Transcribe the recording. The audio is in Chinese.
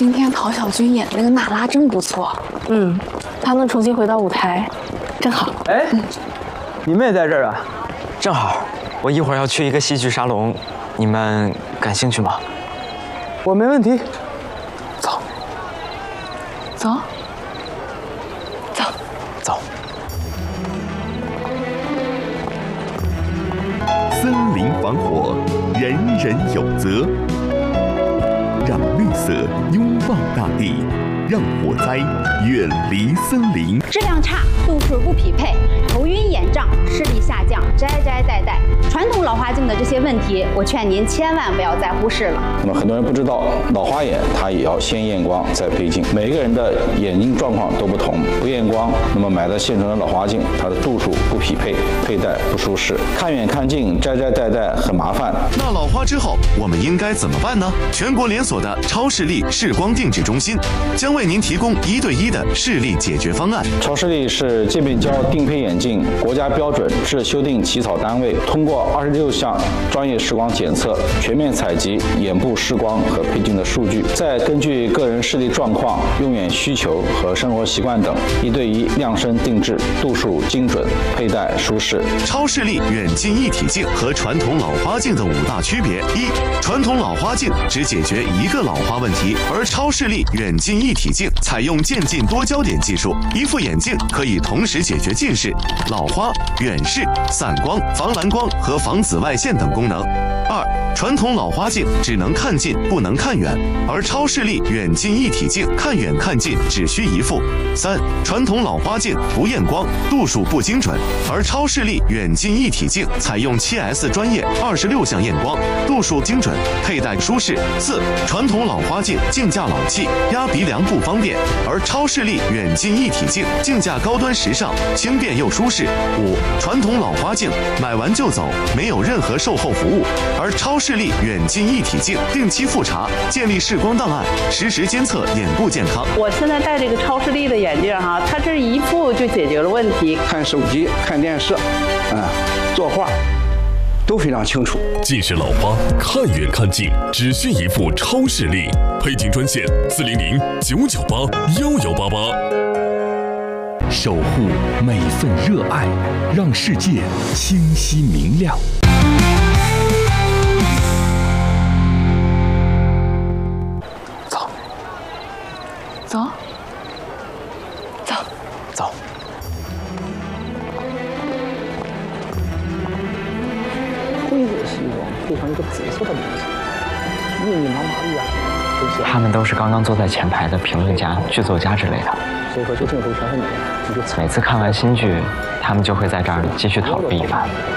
今天陶小军演的那个娜拉真不错。 她能重新回到舞台，真好。 哎，你们也在这儿啊？ 正好，我一会儿要去一个戏剧沙龙，你们感兴趣吗？ 我没问题。 走，走，走， 走。 森林防火，人人有责。让绿色拥抱大地，让火灾远离森林。 质量差，度数不匹配，头晕眼胀，视力下降，摘戴，传统老花镜的这些问题，我劝您千万不要再忽视了。 那么很多人不知道，老花眼它也要先验光再配镜，每个人的眼睛状况都不同，不验光，那么买的现成的老花镜，它的度数不匹配，佩戴不舒适，看远看近，摘戴很麻烦。 那老花之后，我们应该怎么办呢？全国连锁的超视力视光定制中心将为您提供1对1的视力解决方案。 超视力是界面胶定配眼镜国家标准制修订起草单位，通过26项专业视光检测，全面采集眼部视光和配镜的数据，再根据个人视力状况、用眼需求和生活习惯等，1对1量身定制，度数精准，佩戴舒适。 超视力远近一体镜和传统老花镜的5大区别：一、传统老花镜只解决一个老花问题，而超视力远近一体镜采用渐近多焦点技术，一副眼镜可以同时解决近视、老花、远视、散光、防蓝光和防紫外线等功能。二、传统老花镜只能看近不能看远，而超视力远近一体镜看远看近只需一副。三、传统老花镜不验光，度数不精准，而超视力远近一体镜采用7S 专业26项验光，度数精准，佩戴舒适。四、传统老花镜镜架老气，压鼻梁不方便，而超视力远近一体镜镜架高端时尚，轻便又舒适。五、传统老花镜买完就走，没有任何售后服务，而超视力远近一体镜定期复查，建立视光档案，实时监测眼部健康。 我现在戴这个超视力的眼镜哈，它这一副就解决了问题。 看手机、看电视，作画都非常清楚。 近视老花，看远看近，只需一副超视力。配镜专线400-998-1188。守护每份热爱，让世界清晰明亮。 走，走，走， 走。 灰色西装配上一个紫色的领子，密密麻麻的呀。 他们都是刚刚坐在前排的评论家、剧作家之类的。 所以说这镜头全是你的， 每次看完新剧，他们就会在这儿继续讨论一番。